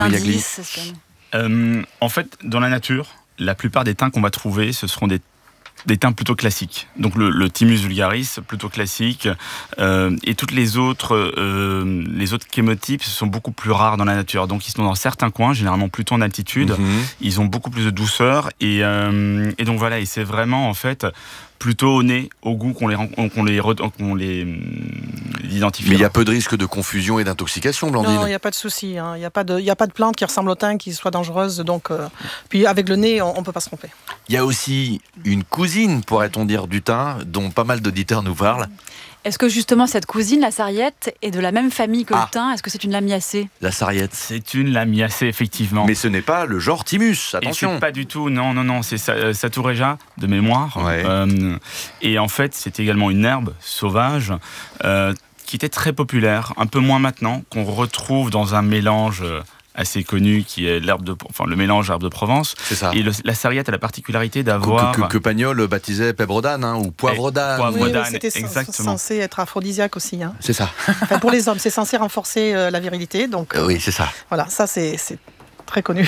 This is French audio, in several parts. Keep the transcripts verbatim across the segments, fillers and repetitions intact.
Indice, euh, En fait, dans la nature, la plupart des thym qu'on va trouver, ce seront des des thym plutôt classiques. Donc le, le Thymus vulgaris, plutôt classique, euh, et toutes les autres, euh, les autres chémotypes sont beaucoup plus rares dans la nature. Donc ils sont dans certains coins, généralement plutôt en altitude. Mmh. Ils ont beaucoup plus de douceur, et, euh, et donc voilà. Et c'est vraiment en fait plutôt au nez, au goût qu'on les qu'on les qu'on les identifie. Mais il y a peu de risque de confusion et d'intoxication, Blandine. Non, il n'y a pas de souci. Hein. Il n'y a pas de, il y a pas de plante qui ressemble au thym qui soit dangereuse. Donc, euh, puis avec le nez, on ne peut pas se tromper. Il y a aussi une cousine, pourrait-on dire, du thym, dont pas mal d'auditeurs nous parlent. Est-ce que justement cette cousine, la sarriette, est de la même famille que ah. le thym ? Est-ce que c'est une lamiacée ? La sarriette. C'est une lamiacée, effectivement. Mais ce n'est pas le genre Thymus, attention. Et c'est pas du tout, non, non, non, c'est Satureja, de mémoire. Ouais. Euh, et en fait, c'est également une herbe sauvage euh, qui était très populaire, un peu moins maintenant, qu'on retrouve dans un mélange assez connu qui est l'herbe de, enfin le mélange herbe de Provence. C'est ça. Et le, la sarriette a la particularité d'avoir que, que, que Pagnol baptisait pèbre d'âne, hein, ou poivre d'âne. Poivre oui, d'âne, c'était exactement. Censé être aphrodisiaque aussi. Hein. C'est ça. Enfin, pour les hommes, c'est censé renforcer euh, la virilité. Donc. Euh, oui, c'est ça. Voilà, ça c'est, c'est très connu.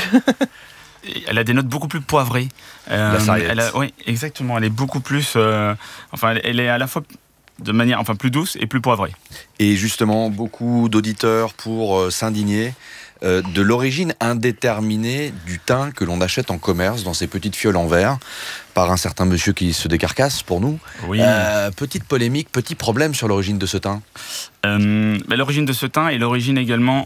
Elle a des notes beaucoup plus poivrées. Euh, la sarriette. Elle a, oui, exactement. Elle est beaucoup plus. Euh, enfin, elle, elle est à la fois de manière, enfin, plus douce et plus poivrée. Et justement, beaucoup d'auditeurs pour euh, s'indigner euh, de l'origine indéterminée du thym que l'on achète en commerce dans ces petites fioles en verre par un certain monsieur qui se décarcasse pour nous. Oui. Euh, petite polémique, petit problème sur l'origine de ce thym. Euh, bah, l'origine de ce thym et l'origine également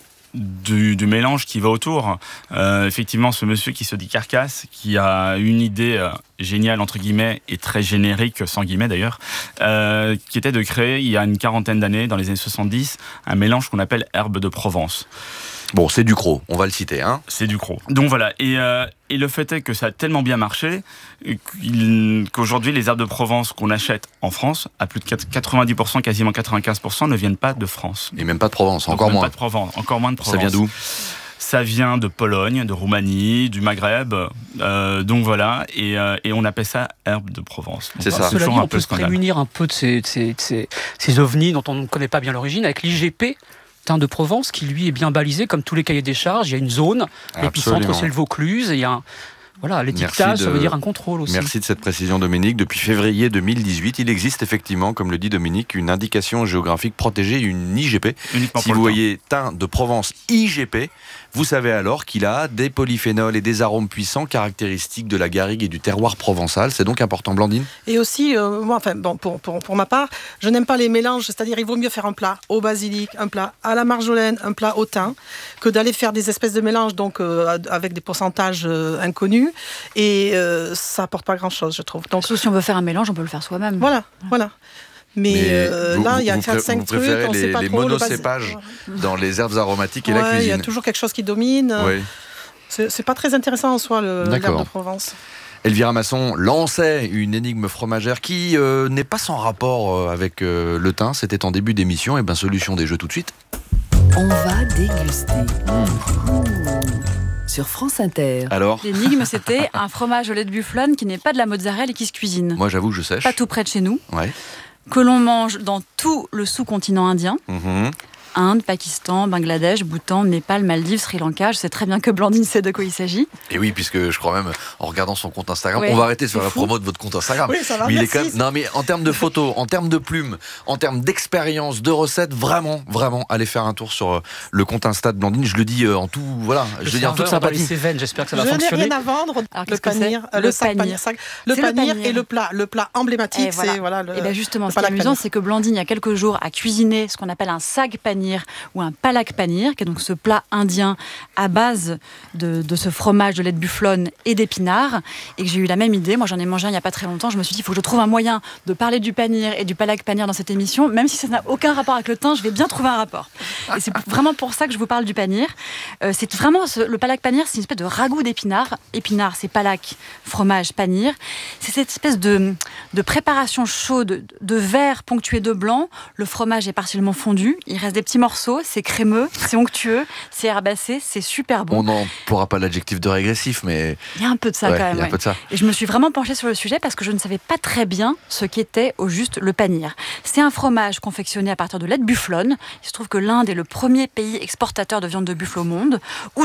Du, du mélange qui va autour. Euh, effectivement, ce monsieur qui se dit carcasse, qui a une idée euh, géniale, entre guillemets, et très générique, sans guillemets d'ailleurs, euh, qui était de créer, il y a une quarantaine d'années, dans les années soixante-dix, un mélange qu'on appelle herbe de Provence. Bon, c'est Ducrot, on va le citer. Hein. C'est Ducrot. Donc voilà, et, euh, et le fait est que ça a tellement bien marché qu'aujourd'hui, les herbes de Provence qu'on achète en France, à plus de quatre-vingt-dix pour cent, quasiment quatre-vingt-quinze pour cent, ne viennent pas de France. Et même pas de Provence, encore même moins. Pas de Provence, encore moins de Provence. Ça vient d'où ? Ça vient de Pologne, de Roumanie, du Maghreb, euh, donc voilà, et, euh, et on appelle ça herbe de Provence. Donc, c'est ça. Cela dit, un on peut se prémunir un peu de ces, de ces, de ces, ces ovnis dont on ne connaît pas bien l'origine avec l'I G P, thym de Provence, qui lui est bien balisé, comme tous les cahiers des charges. Il y a une zone, l'épicentre c'est le Vaucluse, et il y a un... Voilà, l'étiquetage, de... ça veut dire un contrôle aussi. Merci de cette précision, Dominique. Depuis février deux mille dix-huit, il existe effectivement, comme le dit Dominique, une indication géographique protégée, une I G P. Uniquement si vous voyez thym de Provence I G P, vous savez alors qu'il a des polyphénols et des arômes puissants caractéristiques de la garrigue et du terroir provençal. C'est donc important, Blandine. Et aussi, euh, moi, enfin, bon, pour, pour, pour ma part, je n'aime pas les mélanges. C'est-à-dire, il vaut mieux faire un plat au basilic, un plat à la marjolaine, un plat au thym, que d'aller faire des espèces de mélanges donc, euh, avec des pourcentages euh, inconnus. Et euh, ça apporte pas grand-chose, je trouve. Donc, sauf si on veut faire un mélange, on peut le faire soi-même. Voilà, voilà. Mais, Mais euh, vous, là, il y a quatre cinq vous trucs, préférez on les, sait pas les trop. monocépages le dans les herbes aromatiques et ouais, la cuisine. Il y a toujours quelque chose qui domine. Oui. C'est, c'est pas très intéressant en soi, le, l'herbe de Provence. Elvira Masson lançait une énigme fromagère qui euh, n'est pas sans rapport euh, avec euh, le thym. C'était en début d'émission. Et bien, solution des jeux tout de suite. On va déguster. Mmh. Sur France Inter. Alors ? L'énigme, c'était un fromage au lait de bufflone qui n'est pas de la mozzarella et qui se cuisine. Moi, j'avoue que je sèche. Pas tout près de chez nous. Ouais. Que l'on mange dans tout le sous-continent indien. Mmh. Inde, Pakistan, Bangladesh, Bhoutan, Népal, Maldives, Sri Lanka. Je sais très bien que Blandine sait de quoi il s'agit. Et oui, puisque je crois même, en regardant son compte Instagram, ouais, on va arrêter de faire la fou. promo de votre compte Instagram. Oui, ça va, mais il merci. est quand même... Non, mais en termes de photos, en termes de plumes, en termes d'expérience, de recettes, vraiment, vraiment, allez faire un tour sur le compte Insta de Blandine. Je le dis euh, en tout, voilà, le je le dis en toute sympathie. Cévennes, j'espère que ça va je fonctionner. Je n'ai rien à vendre. Alors, le panir, le, le sac panir, panir, le panir et le plat, le plat emblématique, et voilà. c'est voilà le. Et bien justement, ce qui est amusant, c'est que Blandine, il y a quelques jours, a cuisiné ce qu'on appelle un sag panir ou un palak panir, qui est donc ce plat indien à base de, de ce fromage de lait de bufflone et d'épinards, et que j'ai eu la même idée. Moi, j'en ai mangé un il n'y a pas très longtemps. Je me suis dit, il faut que je trouve un moyen de parler du panir et du palak panir dans cette émission, même si ça n'a aucun rapport avec le thym, je vais bien trouver un rapport. Et c'est vraiment pour ça que je vous parle du panir. Euh, c'est vraiment ce, le palak panir, c'est une espèce de ragoût d'épinards. Épinards, c'est palak, fromage, panir. C'est cette espèce de, de préparation chaude de verre ponctué de blanc. Le fromage est partiellement fondu. Il reste des petits petits morceaux, c'est crémeux, c'est onctueux, c'est herbacé, c'est super bon. On n'en pourra pas l'adjectif de régressif, mais... Il y a un peu de ça ouais, quand même. Il y a un ouais. peu de ça. Et je me suis vraiment penchée sur le sujet parce que je ne savais pas très bien ce qu'était au juste le panir. C'est un fromage confectionné à partir de lait de bufflone. Il se trouve que l'Inde est le premier pays exportateur de viande de buffle au monde.